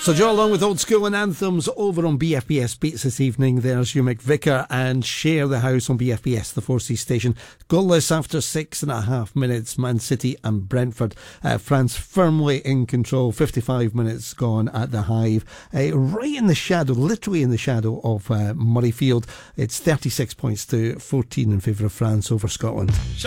So Joe, along with Old School and Anthems over on BFBS Beats this evening. There's Hugh McVicker and Share the House on BFBS, the 4C station. Goalless after 6.5 minutes. Man City and Brentford. France firmly in control. 55 minutes gone at the Hive. Right in the shadow, literally in the shadow of Murrayfield. It's 36 points to 14 in favour of France over Scotland.